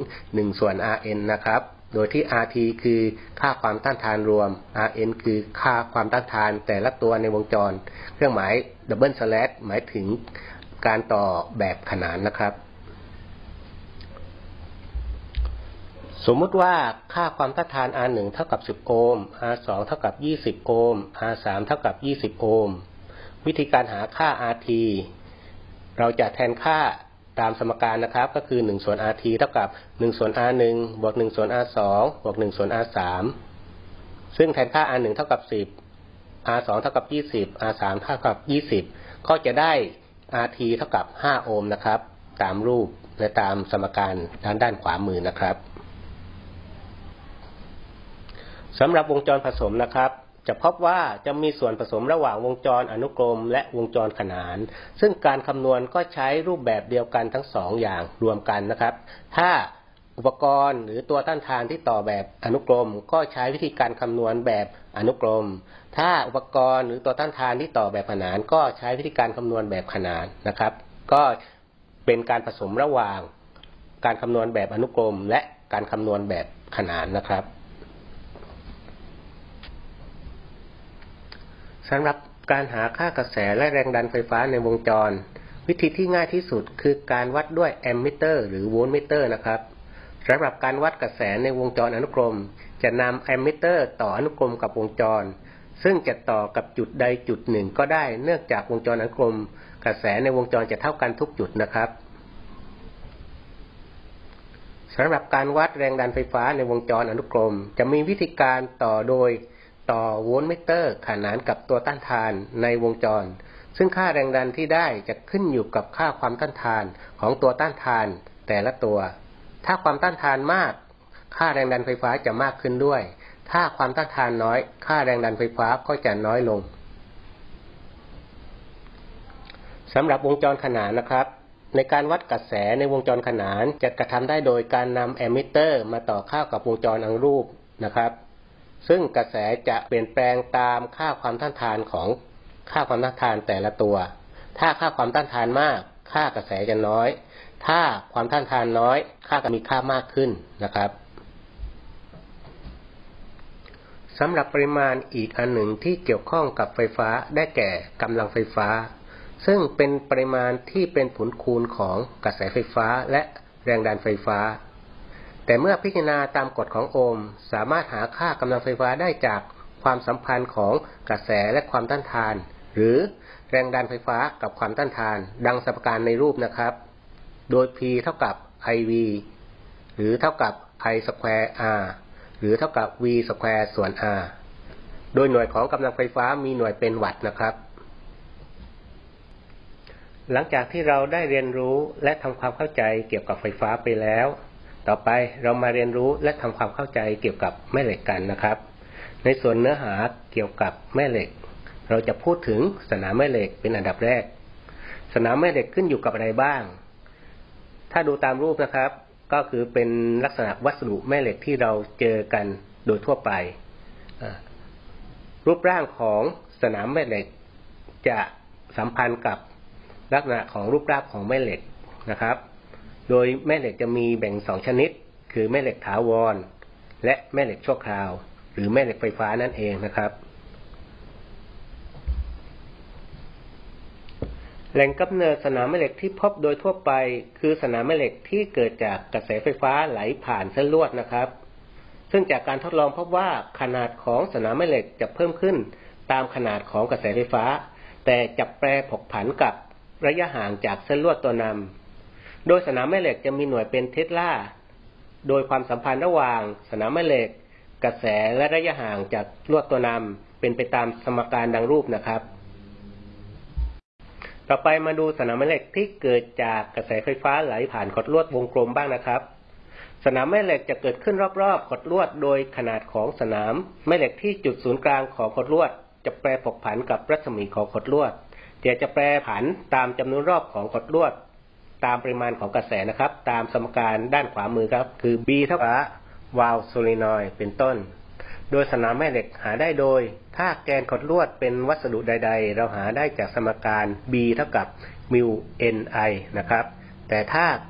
1 ส่วน Rn นะครับโดยที่ Rt คือค่าความต้านทานรวม Rn คือค่าความต้านทานแต่ละตัวในวงจรเครื่องหมายดับเบิลสแลชหมายถึงการต่อแบบขนานนะครับสมมุติว่าค่าความต้านทาน R1 เท่ากับ10โอห์ม R2 เท่ากับ20โอห์ม R3 เท่ากับ20โอห์มวิธีการหาค่า Rt เราจะแทนค่าตามสมการนะครับก็คือ1ส่วน Rt เท่ากับ1ส่วน R1 บวก1ส่วน R2 บวก1ส่วน R3 ซึ่งแทนค่า R1 เท่ากับ10 R2 เท่ากับ20 R3 เท่ากับ20ก็จะได้ Rt เท่ากับ5โอห์มนะครับตามรูปและตามสมการด้านขวามือนะครับสำหรับวงจรผสมนะครับจะพบว่าจะมีส่วนผสมระหว่างวงจรอนุกรมและวงจรขนานซึ่งการคำนวณก็ใช้รูปแบบเดียวกันทั้ง2อย่างรวมกันนะครับถ้าอุปกรณ์หรือตัวต้านทานที่ต่อแบบอนุกรมก็ใช้วิธีการคำนวณแบบอนุกรมถ้าอุปกรณ์หรือตัวต้านทานที่ต่อแบบขนานก็ใช้วิธีการคำนวณแบบขนานนะครับก็เป็นการผสมระหว่างการคำนวณแบบอนุกรมและการคำนวณแบบขนานนะครับสำหรับการหาค่ากระแสและแรงดันไฟฟ้าในวงจรวิธีที่ง่ายที่สุดคือการวัดด้วยแอมมิเตอร์หรือโวลต์มิเตอร์นะครับสำหรับการวัดกระแสในวงจรอนุกรมจะนำแอมมิเตอร์ต่ออนุกรมกับวงจรซึ่งจะต่อกับจุดใดจุดหนึ่งก็ได้เนื่องจากวงจรอนุกรมกระแสในวงจรจะเท่ากันทุกจุดนะครับสำหรับการวัดแรงดันไฟฟ้าในวงจรอนุกรมจะมีวิธีการต่อโดยต่อโวลต์มิเตอร์ขนานกับตัวต้านทานในวงจรซึ่งค่าแรงดันที่ได้จะขึ้นอยู่กับค่าความต้านทานของตัวต้านทานแต่ละตัวถ้าความต้านทานมากค่าแรงดันไฟฟ้าจะมากขึ้นด้วยถ้าความต้านทานน้อยค่าแรงดันไฟฟ้าก็จะน้อยลงสำหรับวงจรขนานนะครับในการวัดกระแสในวงจรขนานจะกระทำได้โดยการนำแอมมิเตอร์มาต่อเข้ากับวงจรอนุรูปนะครับซึ่งกระแสจะเปลี่ยนแปลงตามค่าความต้านทานของค่าความต้านทานแต่ละตัวถ้าค่าความต้านทานมากค่ากระแสจะน้อยถ้าความต้านทานน้อยค่าก็มีค่ามากขึ้นนะครับสำหรับปริมาณอีกอันหนึ่งที่เกี่ยวข้องกับไฟฟ้าได้แก่กำลังไฟฟ้าซึ่งเป็นปริมาณที่เป็นผลคูณของกระแสไฟฟ้าและแรงดันไฟฟ้าแต่เมื่อพิจารณาตามกฎของโอห์มสามารถหาค่ากำลังไฟฟ้าได้จากความสัมพันธ์ของกระแสและความต้านทานหรือแรงดันไฟฟ้ากับความต้านทานดังสมการในรูปนะครับโดย P เท่ากับ IV หรือเท่ากับ I สแควร์ R หรือเท่ากับ V สแควร์ส่วน R โดยหน่วยของกำลังไฟฟ้ามีหน่วยเป็นวัตต์นะครับหลังจากที่เราได้เรียนรู้และทำความเข้าใจเกี่ยวกับไฟฟ้าไปแล้วต่อไปเรามาเรียนรู้และทำความเข้าใจเกี่ยวกับแม่เหล็กกันนะครับในส่วนเนื้อหาเกี่ยวกับแม่เหล็กเราจะพูดถึงสนามแม่เหล็กเป็นอันดับแรกสนามแม่เหล็กขึ้นอยู่กับอะไรบ้างถ้าดูตามรูปนะครับก็คือเป็นลักษณะวัสดุแม่เหล็กที่เราเจอกันโดยทั่วไปรูปร่างของสนามแม่เหล็กจะสัมพันธ์กับลักษณะของรูปร่างของแม่เหล็กนะครับโดยแม่เหล็กจะมีแบ่ง2ชนิดคือแม่เหล็กถาวรและแม่เหล็กชั่วคราวหรือแม่เหล็กไฟฟ้านั่นเองนะครับแหล่งกำเนิดสนามแม่เหล็กที่พบโดยทั่วไปคือสนามแม่เหล็กที่เกิดจากกระแสไฟฟ้าไหลผ่านเส้นลวดนะครับซึ่งจากการทดลองพบว่าขนาดของสนามแม่เหล็กจะเพิ่มขึ้นตามขนาดของกระแสไฟฟ้าแต่จะแปรผกผันกับระยะห่างจากเส้นลวดตัวนำโดยสนามแม่เหล็กจะมีหน่วยเป็นเทสลาโดยความสัมพันธ์ระหว่างสนามแม่เหล็กกระแสและระยะห่างจากลวดตัวนำเป็นไปตามสมการดังรูปนะครับต่อไปมาดูสนามแม่เหล็กที่เกิดจากกระแสไฟฟ้าไหลผ่านขดลวดวงกลมบ้างนะครับสนามแม่เหล็กจะเกิดขึ้นรอบๆขดลวดโดยขนาดของสนามแม่เหล็กที่จุดศูนย์กลางของขดลวดจะแปรผกผันกับรัศมีของขดลวดจะแปรผันตามจำนวนรอบของขดลวดตามปริมาณของกระแสนะครับตามสมการด้านขวามือครับคือ B เท่ากับวาล์วโซลีนอยด์เป็นต้นโดยสนามแม่เหล็กหาได้โดยถ้าแกนขดลวดเป็นวัสดุใดๆเราหาได้จากสมการ B เท่ากับมิว Ni นะครับแต่ถ้า